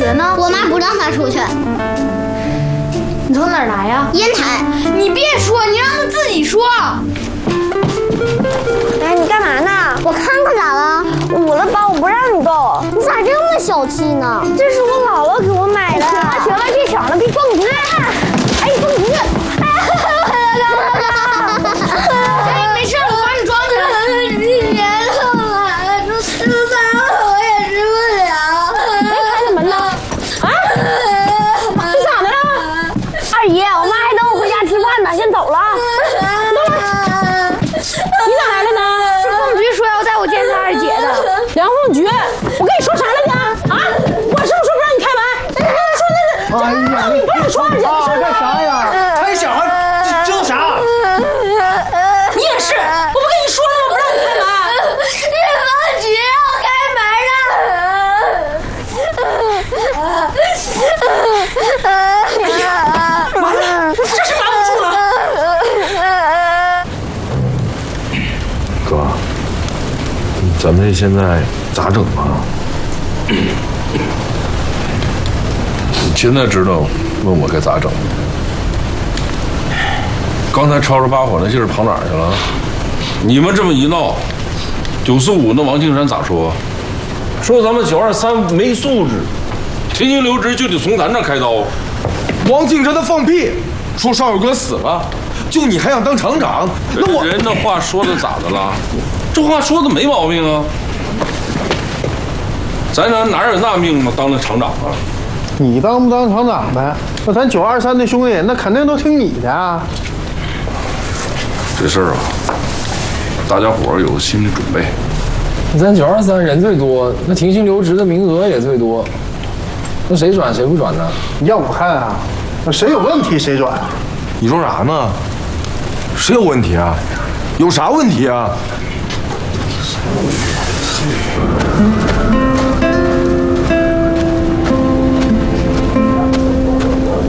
学呢？ 我妈不让他出去。 你从哪儿来呀？ 烟台。 你别说，你让他自己说。 哎，你干嘛呢？ 我看看咋了？ 捂了包，我不让你动。 你咋这么小气呢？ 这是我姥姥给我买的。 行了，别抢了，别放局。哎，放局。 哎，没事，我帮你装着。 你别动了，吃饭我也吃不了。 别开门呢！啊？这咋的了？二姨，我妈还等我回家吃饭呢，先走了。你咋来了呢？是凤菊说要带我见他二姐的。梁凤菊，我跟你说啥来着？啊？我是不是说不让你开门？我跟你说那是， 哎呀， 你不让说二姐的事干啥呀？还小孩知道啥？ 你也是，我不跟你说了吗？不让你开门。 是凤菊让我开门完了，这是瞒不住了。 哥，咱们现在咋整啊？你现在知道问我该咋整？刚才吵吵把火那劲儿跑哪儿去了？你们这么一闹，945那王庆山咋说？说咱们923没素质，停薪留职就得从咱这开刀。 王庆山他放屁，说少友哥死了，就你还想当厂长？那我人的话说的咋的了？这话说的没毛病啊。咱哪有那命当了厂长啊？ 你当不当厂长呗？那咱923的兄弟，那肯定都听你的啊。 这事儿啊，大家伙儿有心理准备。 咱923人最多，那停薪留职的名额也最多，那谁转谁不转呢？ 要我看啊，那谁有问题谁转。 你说啥呢？谁有问题啊？有啥问题啊？